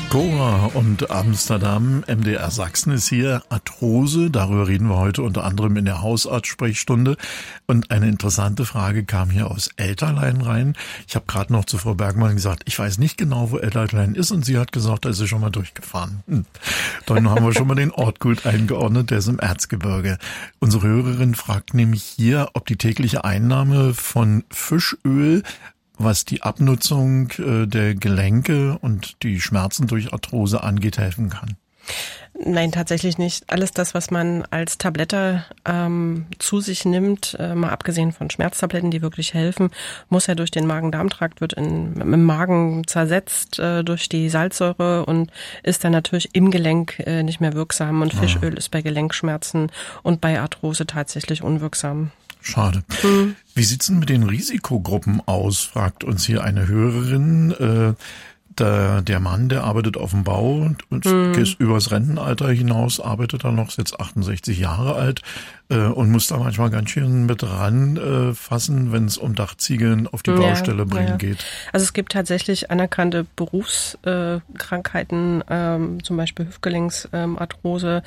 Cora und Amsterdam, MDR Sachsen ist hier. Arthrose, darüber reden wir heute unter anderem in der Hausarzt-Sprechstunde. Und eine interessante Frage kam hier aus Elterlein rein. Ich habe gerade noch zu Frau Bergmann gesagt, ich weiß nicht genau, wo Elterlein ist. Und sie hat gesagt, da ist sie schon mal durchgefahren. Dann haben wir schon mal den Ort gut eingeordnet, der ist im Erzgebirge. Unsere Hörerin fragt nämlich hier, ob die tägliche Einnahme von Fischöl, was die Abnutzung der Gelenke und die Schmerzen durch Arthrose angeht, helfen kann. Nein, tatsächlich nicht. Alles das, was man als Tablette zu sich nimmt, mal abgesehen von Schmerztabletten, die wirklich helfen, muss ja durch den Magen-Darm-Trakt, wird im Magen zersetzt durch die Salzsäure und ist dann natürlich im Gelenk nicht mehr wirksam. Und Fischöl ist bei Gelenkschmerzen und bei Arthrose tatsächlich unwirksam. Schade. Wie sieht's denn mit den Risikogruppen aus, fragt uns hier eine Hörerin. Der Mann, der arbeitet auf dem Bau und geht übers Rentenalter hinaus, arbeitet da noch, ist jetzt 68 Jahre alt und muss da manchmal ganz schön mit ranfassen, wenn es um Dachziegeln auf die Baustelle bringen geht. Also es gibt tatsächlich anerkannte Berufskrankheiten, zum Beispiel Hüftgelenksarthrose,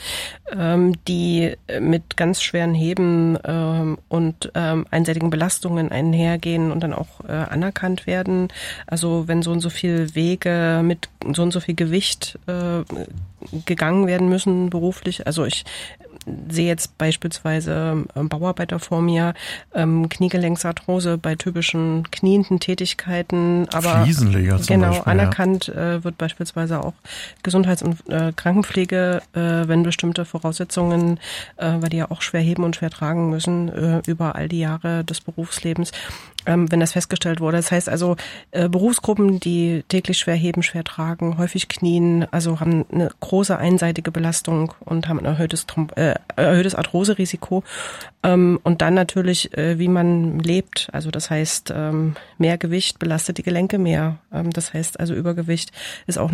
die mit ganz schweren Heben und einseitigen Belastungen einhergehen und dann auch anerkannt werden. Also wenn so und so viel Wege mit so und so viel Gewicht gegangen werden müssen beruflich. Also ich sehe jetzt beispielsweise Bauarbeiter vor mir, Kniegelenksarthrose bei typischen knienden Tätigkeiten, aber Fliesenleger zum Beispiel, anerkannt wird beispielsweise auch Gesundheits- und Krankenpflege, wenn bestimmte Voraussetzungen, weil die ja auch schwer heben und schwer tragen müssen über all die Jahre des Berufslebens, wenn das festgestellt wurde. Das heißt also, Berufsgruppen, die täglich schwer heben, schwer tragen, häufig knien, also haben eine große einseitige Belastung und haben ein erhöhtes Arthroserisiko. Und dann natürlich, wie man lebt. Also das heißt, mehr Gewicht belastet die Gelenke mehr. Das heißt also, Übergewicht ist auch